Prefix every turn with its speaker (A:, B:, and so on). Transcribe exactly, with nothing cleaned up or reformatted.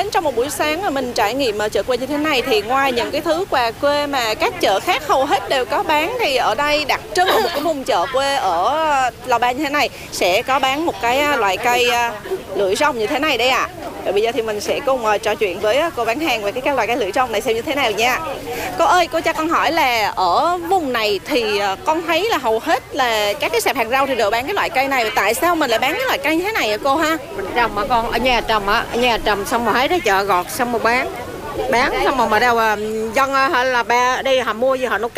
A: đến trong một buổi sáng mà mình trải nghiệm ở chợ quê như thế này thì ngoài những cái thứ quà quê mà các chợ khác hầu hết đều có bán, thì ở đây đặc trưng của một cái vùng chợ quê ở Lào Ba như thế này sẽ có bán một cái loại cây lưỡi rong như thế này đây ạ. À. Và bây giờ thì mình sẽ cùng trò chuyện với cô bán hàng về cái các loại cây lưỡi rong này xem như thế nào nha. Cô ơi, cô cho con hỏi là ở vùng này thì con thấy là hầu hết là các cái sạp hàng rau thì đều bán cái loại cây này. Tại sao mình lại bán cái loại cây như thế này vậy cô ha?
B: Mình trồng mà con, ở nhà trồng á, ở nhà trồng xong rồi thấy tới chợ gọt xong rồi bán. Bán xong rồi mà đâu dân hay là ba đi họ mua gì họ nấu